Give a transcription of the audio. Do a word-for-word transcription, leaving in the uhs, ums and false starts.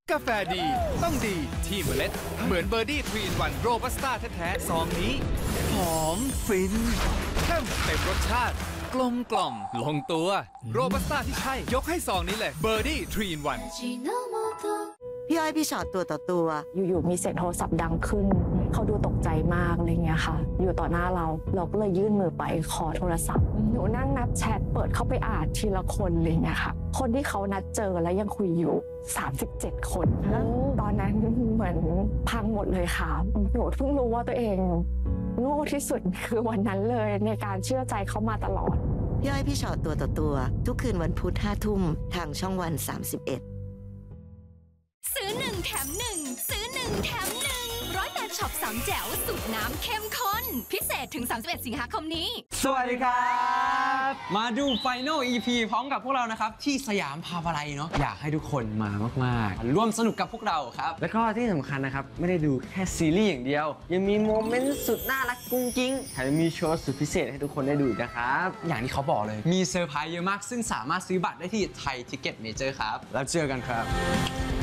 กาแฟดีต้องดีที่เมล็ดเหมือนเบอร์ดี้ทรีนวันโรบัสต้าแท้ๆซองนี้หอมฟินเข้มเต็มรสชาติกลมกล่อมลงตัวโรบัสต้าที่ใช่ยกให้ซองนี้เลยเบอร์ดี้ทรีนวันพี่อ้อยพี่ชอตตัวต่อตัวอยู่ๆมีเสียงโทรศัพท์ดังขึ้นเขาดูตกใจมากอะไรเงี้ยค่ะอยู่ต่อหน้าเราเราก็เลยยื่นมือไปขอโทรศัพท์หนูนั่งนับแชทเปิดเข้าไปอ่านทีละคนอะไรเงี้ยค่ะคนที่เขานัดเจอแล้วยังคุยอยู่สามสิบเจ็ดคนตอนนั้นเหมือนพังหมดเลยค่ะหนูเพิ่งรู้ว่าตัวเองโง่ที่สุดคือวันนั้นเลยในการเชื่อใจเขามาตลอดพี่อ้อยพี่ชอตตัวต่อตัวทุกคืนวันพุธห้าทุ่มทางช่องวันสามสิบเอ็ดซื้อหนึ่งแถมหนึ่งซื้อหนึ่งแถมหนึ่งร้อยแปดช็อปสามแจ๋วสูตรน้ำเข้มข้นพิเศษถึงสามสิบเอ็ดสิงหาคมนี้สวัสดีครับมาดู Final อี พี พร้อมกับพวกเรานะครับที่สยามพาราไลเนาะอยากให้ทุกคนมามากๆร่วมสนุกกับพวกเราครับแล้วก็ที่สำคัญนะครับไม่ได้ดูแค่ซีรีส์อย่างเดียวยังมีโมเมนต์สุดน่ารักกุ้งกิ้งแถมมีโชว์สุดพิเศษให้ทุกคนได้ดูนะครับอย่างที่เขาบอกเลยมีเซอร์ไพรส์เยอะมากซึ่งสามารถซื้อบัตรได้ที่ไทยทิกเก็ตเมเจอร์ครับแล้วเจอกันครับ